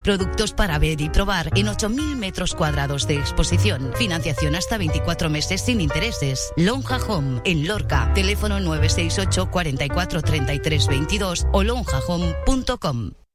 Productos para ver y probar en 8.000 metros cuadrados de exposición. Financiación hasta 24 meses sin intereses. Lonja Home, en Lorca. Teléfono 968 44 33 22 o lonjahome.com.